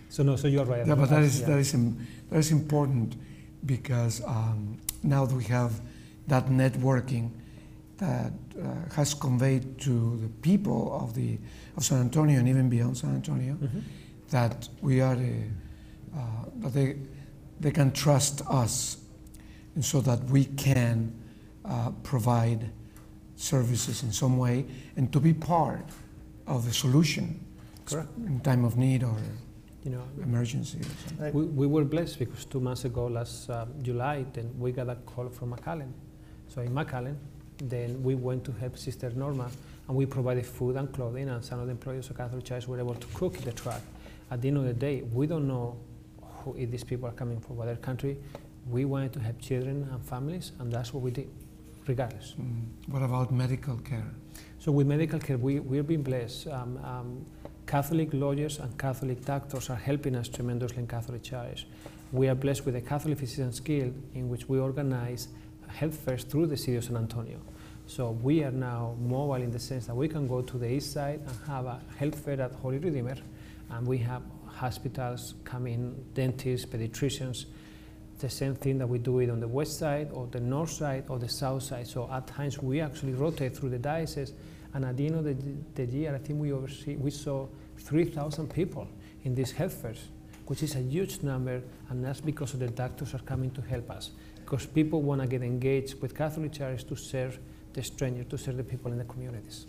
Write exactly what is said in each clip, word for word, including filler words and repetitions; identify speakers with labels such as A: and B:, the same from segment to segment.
A: So no, so you're right.
B: Yeah, but that is
A: yeah.
B: that is im- that is important because um, now that we have that networking that uh, has conveyed to the people of the of San Antonio and even beyond San Antonio
A: Mm-hmm.
B: that we are a, uh, that they they can trust us, and so that we can uh, provide services in some way and to be part of the solution.
A: Correct.
B: In time of need or
A: You know,
B: emergency or something.
A: we, we were blessed because two months ago, last uh, July, then we got a call from McAllen. So in McAllen, then we went to help Sister Norma, and we provided food and clothing, and some of the employees of Catholic Church were able to cook in the truck. At the end of the day, we don't know who if these people are coming from other country. We wanted to help children and families, and that's what we did, regardless.
B: Mm. What about medical care?
A: So with medical care, we, we've been blessed. Um, um, Catholic lawyers and Catholic doctors are helping us tremendously in Catholic Church. We are blessed with the Catholic Physicians Guild, in which we organize health fairs through the city of San Antonio. So we are now mobile in the sense that we can go to the east side and have a health fair at Holy Redeemer, and we have hospitals coming, dentists, pediatricians, the same thing that we do it on the west side or the north side or the south side. So at times we actually rotate through the diocese, and at the end of the, the year, I think we oversee, we saw three thousand people in these health fairs, which is a huge number, and that's because of the doctors are coming to help us. Because people want to get engaged with Catholic Church to serve the stranger, to serve the people in the communities.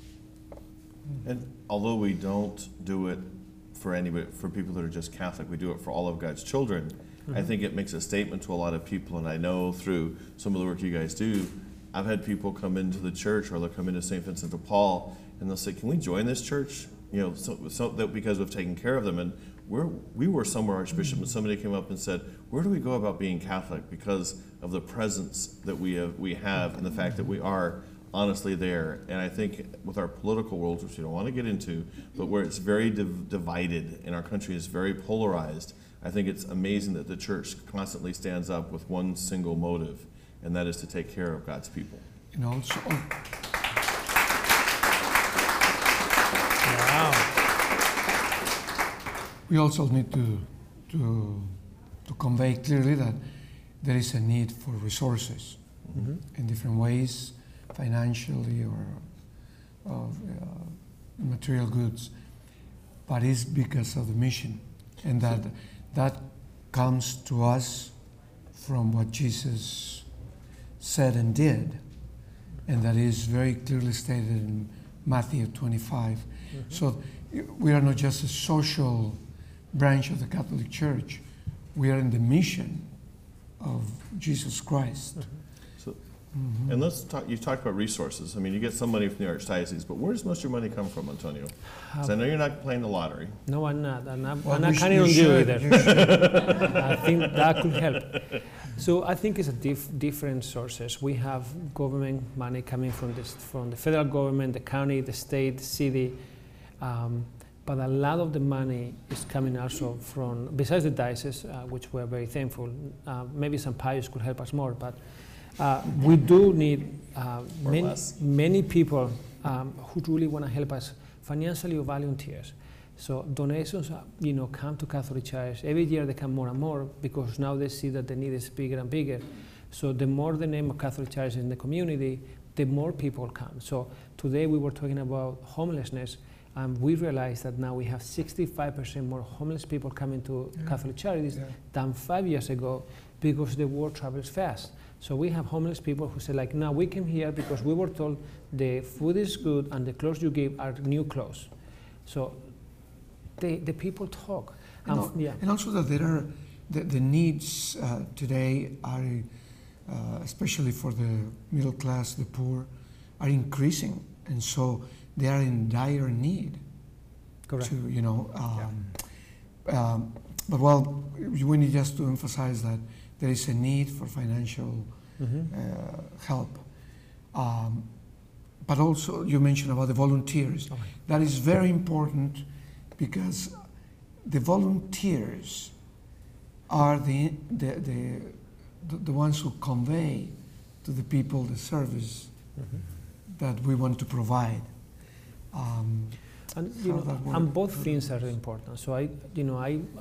C: And although we don't do it for anybody, for people that are just Catholic, we do it for all of God's children. Mm-hmm. I think it makes a statement to a lot of people, and I know through some of the work you guys do, I've had people come into the church, or they'll come into Saint Vincent de Paul, and they'll say, "Can we join this church?" You know, so, so that because we've taken care of them. And we're, we were somewhere, Archbishop, and somebody came up and said, "Where do we go about being Catholic?" Because of the presence that we have, we have, and the fact that we are honestly there. And I think with our political world, which we don't want to get into, but where it's very div- divided and our country is very polarized, I think it's amazing that the church constantly stands up with one single motive, and that is to take care of God's people.
B: You know, so,
A: Wow.
B: we also need to, to, to convey clearly that there is a need for resources
A: Mm-hmm.
B: in different ways, financially or of uh, material goods, but it's because of the mission, and that that comes to us from what Jesus said and did, and that is very clearly stated in Matthew twenty-five. Mm-hmm. So we are not just a social branch of the Catholic Church, we are in the mission of Jesus Christ.
A: Mm-hmm.
C: So,
B: Mm-hmm.
C: and let's talk, you talked about resources. I mean, you get some money from the Archdiocese, but where does most of your money come from, Antonio? Because I know you're not playing the lottery.
A: No, I'm not. And I'm,
B: Well,
A: I'm not
B: you sh-
A: counting
B: you
A: on you
B: should,
A: either.
B: you should.
A: I think that could help. So I think it's a diff different sources. We have government money coming from this, from the federal government, the county, the state, the city, um, but a lot of the money is coming also from, besides the diocese, uh, which we're very thankful. Uh, maybe Saint Pius could help us more, but uh, we do need uh, many,
C: less.
A: many people um, who really want to help us financially or volunteers. So donations, uh, you know, come to Catholic Church. Every year they come more and more because now they see that the need is bigger and bigger. So the more the name of Catholic Church in the community, the more people come. So today we were talking about homelessness, and we realized that now we have sixty-five percent more homeless people coming to
B: Yeah.
A: Catholic Charities
B: Yeah.
A: than five years ago because the world travels fast. So we have homeless people who say, like, now we came here because we were told the food is good and the clothes you give are new clothes. So the, the people talk.
B: And,
A: Um,
B: al-
A: yeah.
B: and also that there are, the, the needs uh, today are, uh, especially for the middle class, the poor, are increasing. And so they are in dire need
A: Correct.
B: to, you know, um, um, but well, we need just to emphasize that there is a need for financial
A: Mhm.
B: uh, help. Um, but also, you mentioned about the volunteers.
A: Okay.
B: That is very important because the volunteers are the, the, the, the, the ones who convey to the people the service
A: Mhm.
B: that we want to provide. Um,
A: And you
B: How
A: know,
B: that work-
A: and both
B: how
A: things
B: that
A: are
B: works.
A: important. So I, you know, I